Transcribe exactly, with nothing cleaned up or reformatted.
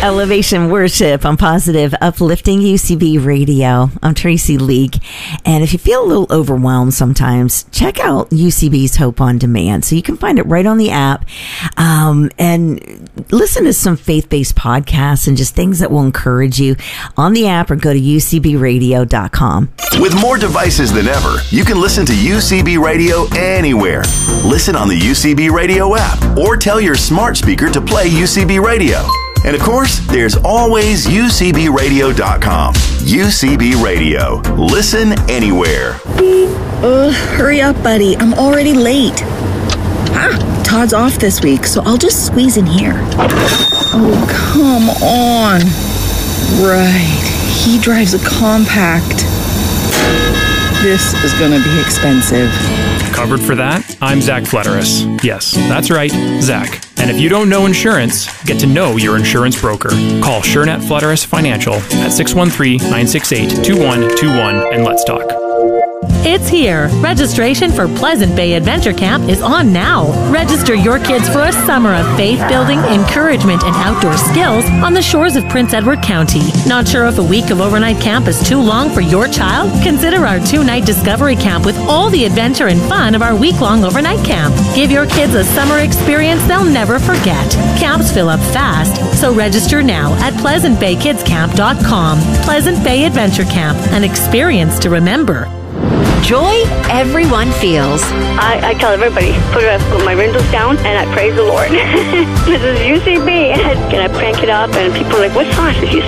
Elevation Worship on Positive Uplifting U C B Radio. I'm Tracy Leake. And if you feel a little overwhelmed sometimes, check out U C B's Hope on Demand. So you can find it right on the app, um, and listen to some faith-based podcasts and just things that will encourage you on the app, or go to U C B radio dot com. With more devices than ever, you can listen to U C B Radio anywhere. Listen on the U C B Radio app, or tell your smart speaker to play U C B Radio. And of course, there's always U C B radio dot com. U C B Radio. Listen anywhere. Uh, hurry up, buddy. I'm already late. Ah, Todd's off this week, so I'll just squeeze in here. Oh, come on. Right. He drives a compact. This is gonna be expensive. Covered for that? I'm Zach Flederis. Yes, that's right, Zach. And if you don't know insurance, get to know your insurance broker. Call SureNet Flederis Financial at six one three, nine six eight, two one two one and let's talk. It's here. Registration for Pleasant Bay Adventure Camp is on now. Register your kids for a summer of faith-building, encouragement, and outdoor skills on the shores of Prince Edward County. Not sure if a week of overnight camp is too long for your child? Consider our two-night discovery camp with all the adventure and fun of our week-long overnight camp. Give your kids a summer experience they'll never forget. Camps fill up fast, so register now at pleasant bay kids camp dot com. Pleasant Bay Adventure Camp, an experience to remember. Joy everyone feels. I, I tell everybody, put, uh, put my windows down and I praise the Lord. This is U C B. And I crank it up and people are like, what song is this?